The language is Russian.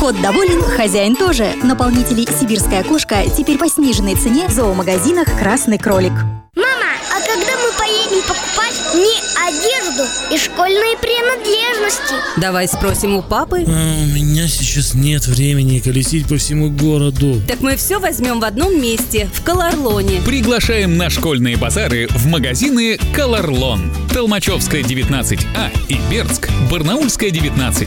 Кот доволен, хозяин тоже. Наполнители «Сибирская кошка» теперь по сниженной цене в зоомагазинах «Красный кролик». Мама, а когда мы поедем покупать не одежду и школьные принадлежности? Давай спросим у папы. У меня сейчас нет времени колесить по всему городу. Так мы все возьмем в одном месте, в Колорлоне. Приглашаем на школьные базары в магазины «Колорлон». Толмачевская, 19А и Бердск, Барнаульская, 19.